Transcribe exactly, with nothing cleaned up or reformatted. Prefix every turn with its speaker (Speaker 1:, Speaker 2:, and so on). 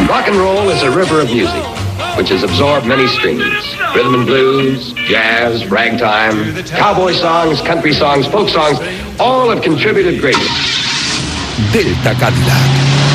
Speaker 1: Rock and roll is a river of music, which has absorbed many streams. Rhythm and blues, jazz, ragtime, cowboy songs, country songs, folk songs, all have contributed greatly.
Speaker 2: Delta Cadillac.